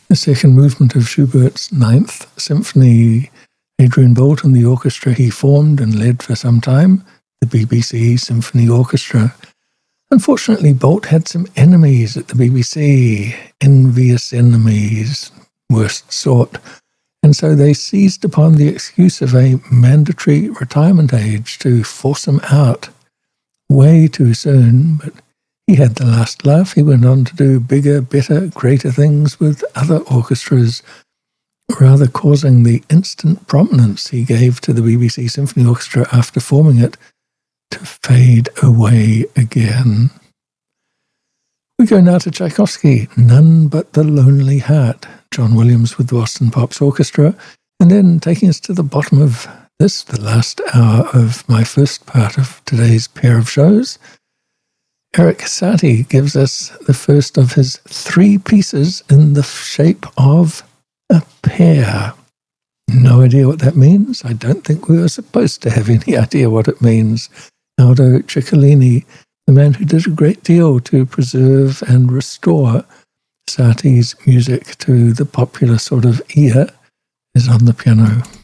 The second movement of Schubert's Ninth Symphony, Adrian Boult and the orchestra he formed and led for some time, the BBC Symphony Orchestra. Unfortunately, Boult had some enemies at the BBC, envious enemies, worst sort, and so they seized upon the excuse of a mandatory retirement age to force him out way too soon, but he had the last laugh. He went on to do bigger, better, greater things with other orchestras, rather causing the instant prominence he gave to the BBC Symphony Orchestra after forming it to fade away again. We go now to Tchaikovsky, None But the Lonely Heart, John Williams with the Boston Pops Orchestra, and then taking us to the bottom of this, the last hour of my first part of today's pair of shows, Erik Satie gives us the first of his 3 pieces in the shape of a pear. No idea what that means. I don't think we were supposed to have any idea what it means. Aldo Ciccolini, the man who did a great deal to preserve and restore Satie's music to the popular sort of ear, is on the piano.